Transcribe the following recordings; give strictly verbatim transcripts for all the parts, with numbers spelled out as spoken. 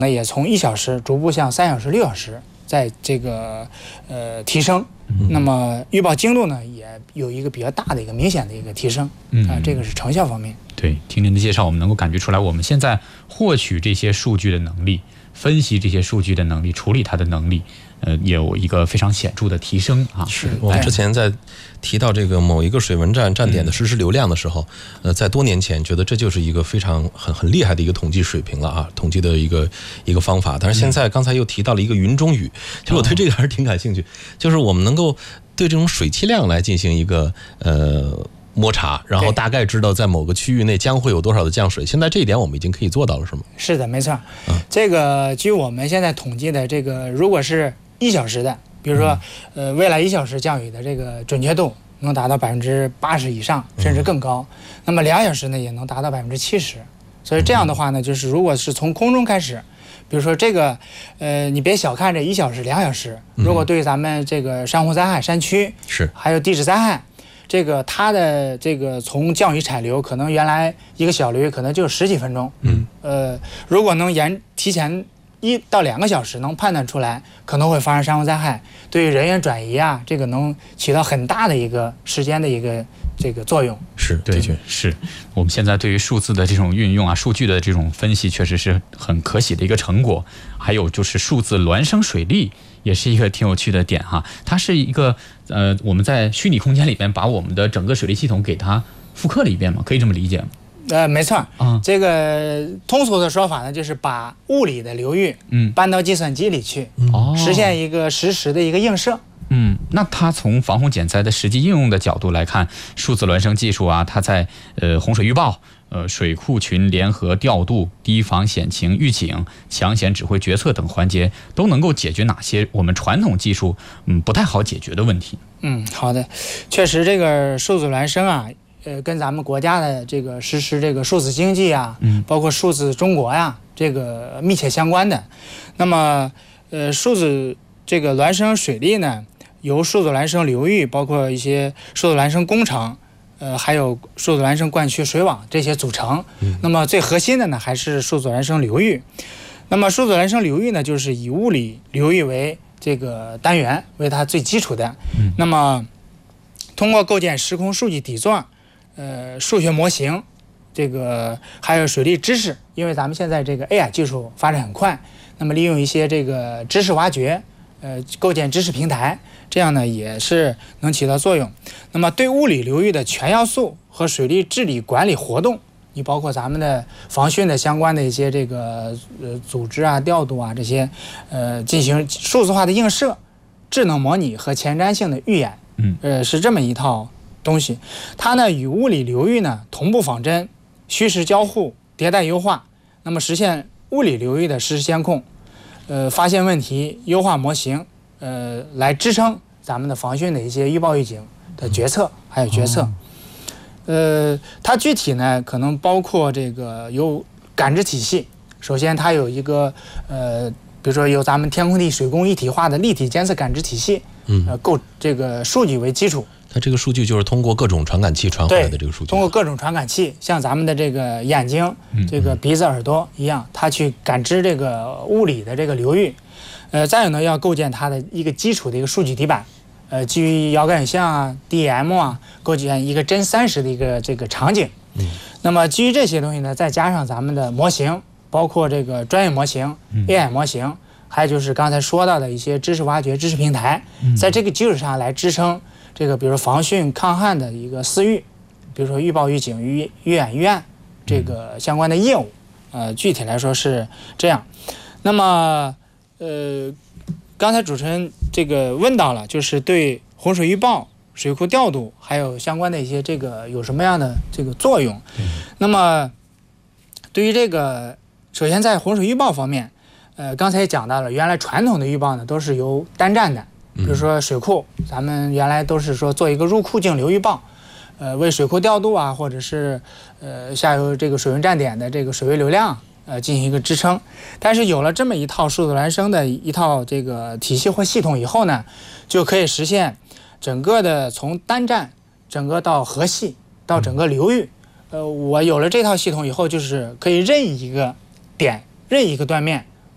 那也从一小时逐步向三小时、六小时在这个呃提升。那么预报精度呢，也有一个比较大的一个明显的一个提升。嗯啊，这个是成效方面。 对，听您的介绍，我们能够感觉出来，我们现在获取这些数据的能力，分析这些数据的能力，处理它的能力，呃，有一个非常显著的提升啊。 是我们之前在提到这个某一个水文站站点的实时流量的时候，呃，在多年前觉得这就是一个非常很很厉害的一个统计水平了啊，统计的一个一个方法。但是现在刚才又提到了一个云中雨，其实我对这个还是挺感兴趣，就是我们能够对这种水气量来进行一个呃。摸查，然后大概知道在某个区域内将会有多少的降水。现在这一点我们已经可以做到了，是吗？ 是的，没错。嗯、这个据我们现在统计的，这个如果是一小时的，比如说，嗯、呃，未来一小时降雨的这个准确度能达到百分之八十以上，甚至更高。嗯、那么两小时呢，也能达到百分之七十。所以这样的话呢，就是如果是从空中开始，比如说这个，呃，你别小看这一小时、两小时，如果对咱们这个山洪灾害、山区是还有地质灾害。这个它的这个从降雨产流，可能原来一个小流域可能就十几分钟，嗯，呃，如果能延提前一到两个小时能判断出来可能会发生山洪灾害，对于人员转移啊，这个能起到很大的一个时间的一个这个作用。 是， 的确是我们现在对于数字的这种运用啊，数据的这种分析，确实是很可喜的一个成果。还有就是数字孪生水利。也是一个挺有趣的点哈，它是一个呃，我们在虚拟空间里边把我们的整个水利系统给它复刻了一遍嘛，可以这么理解吗？ 呃，没错，嗯，这个通俗的说法呢，就是把物理的流域嗯搬到计算机里去，嗯、实现一个实时的一个映射。 嗯，那它从防洪减灾的实际应用的角度来看，数字孪生技术啊，它在呃洪水预报。呃，水库群联合调度、堤防险情预警、抢险指挥决策等环节，都能够解决哪些我们传统技术嗯不太好解决的问题？ 嗯，好的，确实这个数字孪生啊，呃，跟咱们国家的这个实施这个数字经济啊，嗯，包括数字中国呀、啊，这个密切相关的。那么，呃，数字这个孪生水利呢，由数字孪生流域，包括一些数字孪生工程。呃，还有数字孪生灌区水网这些组成。嗯、那么最核心的呢，还是数字孪生流域。那么数字孪生流域呢，就是以物理流域为这个单元，为它最基础的。嗯、那么通过构建时空数据底座，呃，数学模型，这个还有水利知识，因为咱们现在这个 A I 技术发展很快，那么利用一些这个知识挖掘，呃，构建知识平台。这样呢也是能起到作用。那么对物理流域的全要素和水利治理管理活动，你包括咱们的防汛的相关的一些这个呃组织啊、调度啊这些，呃进行数字化的映射、智能模拟和前瞻性的预演，嗯，呃是这么一套东西。它呢与物理流域呢同步仿真、虚实交互、迭代优化，那么实现物理流域的实时监控，呃发现问题、优化模型。呃，来支撑咱们的防汛的一些预报预警的决策，还有决策。呃，它具体呢，可能包括这个有感知体系。首先，它有一个呃，比如说有咱们天空地水工一体化的立体监测感知体系，嗯，呃，构这个数据为基础。 它这个数据就是通过各种传感器传回来的这个数据。 通过各种传感器，像咱们的这个眼睛、这个鼻子、耳朵一样，它去感知这个物理的这个流域。呃，再有呢，要构建它的一个基础的一个数据底板，呃，基于遥感影像啊、D M 啊，构建一个真三十的一个这个场景。嗯。那么基于这些东西呢，再加上咱们的模型，包括这个专业模型、嗯、A I 模型，还有就是刚才说到的一些知识挖掘、知识平台，嗯、在这个基础上来支撑这个，比如防汛抗旱的一个私域，比如说预报预警、预预演预案这个相关的业务。呃，具体来说是这样。那么。呃，刚才主持人这个问到了，就是对洪水预报、水库调度还有相关的一些这个有什么样的这个作用？嗯、那么对于这个，首先在洪水预报方面，呃，刚才也讲到了，原来传统的预报呢都是由单站的，比如说水库，咱们原来都是说做一个入库径流预报，呃，为水库调度啊，或者是呃下游这个水文站点的这个水位流量。呃，进行一个支撑，但是有了这么一套数字孪生的一套这个体系或系统以后呢，就可以实现整个的从单站整个到河系到整个流域，呃，我有了这套系统以后，就是可以任意一个点、任意一个断面，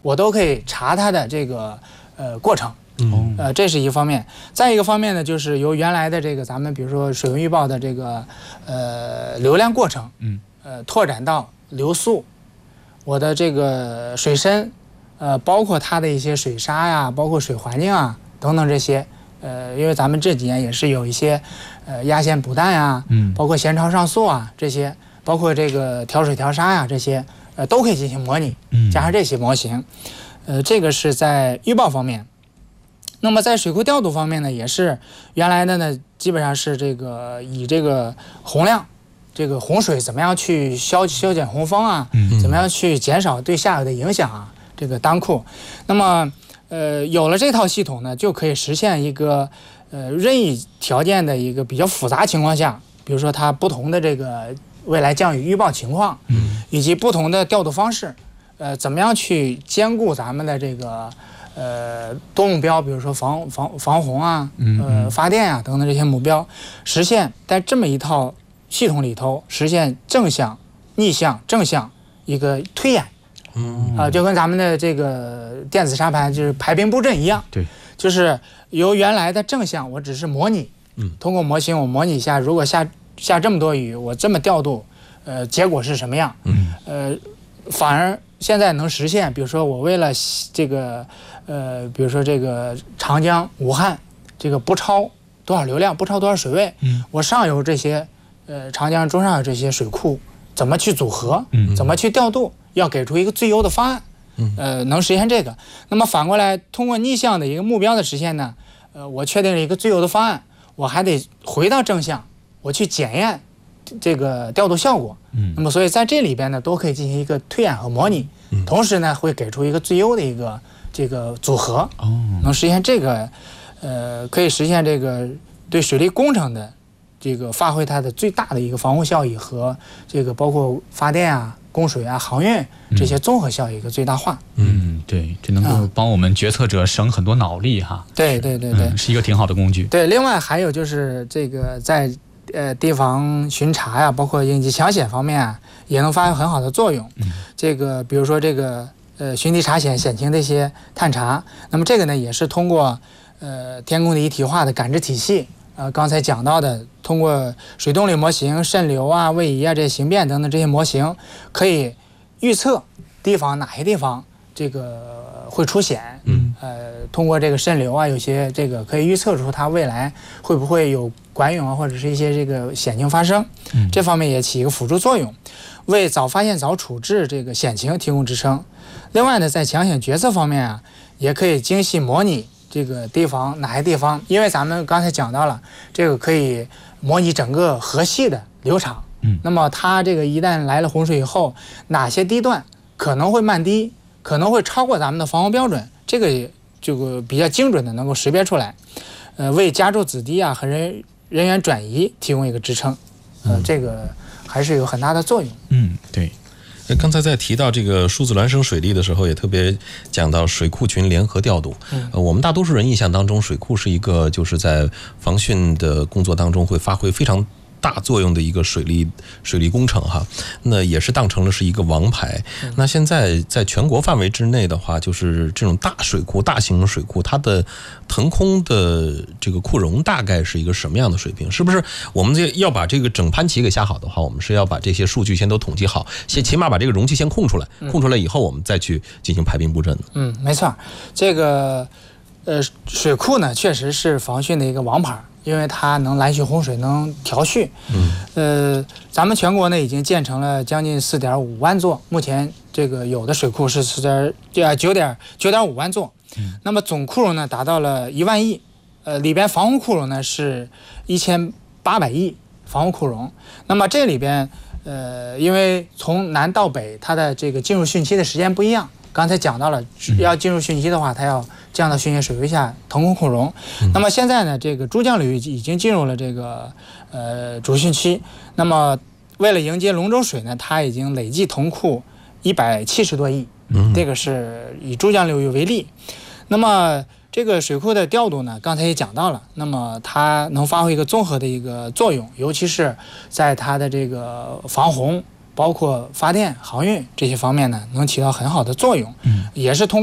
我都可以查它的这个呃过程。 嗯， 呃，这是一方面。再一个方面呢，就是由原来的这个咱们比如说水文预报的这个呃流量过程， 嗯， 呃，拓展到流速，我的这个水深，呃，包括它的一些水沙呀，包括水环境啊等等这些，呃，因为咱们这几年也是有一些呃压线补氮呀， 嗯， 包括咸潮上溯啊这些，包括这个调水调沙呀这些，呃，都可以进行模拟，加上这些模型，呃，这个是在预报方面。那么在水库调度方面呢，也是原来的呢，基本上是这个以这个洪量，这个洪水怎么样去消消减洪峰啊，怎么样去减少对下游的影响啊，这个当库。那么呃有了这套系统呢，就可以实现一个呃任意条件的一个比较复杂情况下，比如说它不同的这个未来降雨预报情况，以及不同的调度方式，呃怎么样去兼顾咱们的这个。呃，多目标，比如说防防防洪啊，呃，发电啊等等这些目标，实现在这么一套系统里头，实现正向、逆向、正向一个推演，嗯啊、呃，就跟咱们的这个电子沙盘就是排兵布阵一样， 对， 就是由原来的正向，我只是模拟，嗯，通过模型我模拟一下，如果下下这么多雨，我这么调度，呃，结果是什么样？嗯，呃，反而现在能实现，比如说我为了这个。呃，比如说这个长江、武汉，这个不超多少流量，不超多少水位，嗯，我上游这些，呃，长江中上游这些水库怎么去组合，嗯，怎么去调度，要给出一个最优的方案，嗯，呃，能实现这个。那么反过来，通过逆向的一个目标的实现呢，呃，我确定了一个最优的方案，我还得回到正向，我去检验这个调度效果，嗯，那么所以在这里边呢，都可以进行一个推演和模拟，嗯，同时呢，会给出一个最优的一个。这个组合哦，能实现这个，呃，可以实现这个对水利工程的这个发挥它的最大的一个防护效益和这个包括发电啊、供水啊、航运这些综合效益一个最大化。 嗯，对，这能够帮我们决策者省很多脑力哈。 对对对对、 嗯，是一个挺好的工具。 对，另外还有就是这个在呃地方巡查呀、啊，包括应急抢险方面啊，也能发挥很好的作用。嗯，这个比如说这个。呃，巡地查险、险情的一些探查，那么这个呢，也是通过呃天空的一体化的感知体系，呃，刚才讲到的，通过水动力模型、渗流啊、位移啊这些形变等等这些模型，可以预测地方哪些地方这个会出险，嗯，呃，通过这个渗流啊，有些这个可以预测出它未来会不会有管涌啊，或者是一些这个险情发生，嗯，这方面也起一个辅助作用，为早发现、早处置这个险情提供支撑。另外呢，在抢险决策方面啊，也可以精细模拟这个地方哪些地方，因为咱们刚才讲到了，这个可以模拟整个河系的流场。嗯，那么它这个一旦来了洪水以后，哪些地段可能会慢低，可能会超过咱们的防洪标准，这个这个比较精准的能够识别出来，呃，为家住子弟啊和人人员转移提供一个支撑，呃，这个还是有很大的作用。 嗯，对。 刚才在提到这个数字孪生水利的时候，也特别讲到水库群联合调度。嗯，呃，我们大多数人印象当中，水库是一个就是在防汛的工作当中会发挥非常大作用的一个水利水利工程哈，那也是当成了是一个王牌。嗯、那现在在全国范围之内的话，就是这种大水库、大型的水库，它的腾空的这个库容大概是一个什么样的水平？是不是我们这要把这个整盘棋给下好的话，我们是要把这些数据先都统计好，先起码把这个容器先空出来，空出来以后，我们再去进行排兵布阵。 嗯，没错，这个呃水库呢，确实是防汛的一个王牌。因为它能拦蓄洪水，能调蓄。嗯，呃，咱们全国呢已经建成了将近四点五万座，目前这个有的水库是四点呃九点九点五万座。嗯，那么总库容呢达到了一万亿，呃，里边防洪库容呢是一千八百亿防洪库容。那么这里边呃，因为从南到北，它的这个进入汛期的时间不一样。刚才讲到了，要进入汛期的话，它要降到汛险水位下腾空库容。嗯、那么现在呢，这个珠江流域已经进入了这个呃主汛期。那么为了迎接龙舟水呢，它已经累计腾库一百七十多亿。嗯，这个是以珠江流域为例。那么这个水库的调度呢，刚才也讲到了，那么它能发挥一个综合的一个作用，尤其是在它的这个防洪、 包括发电、航运这些方面呢，能起到很好的作用。嗯，也是通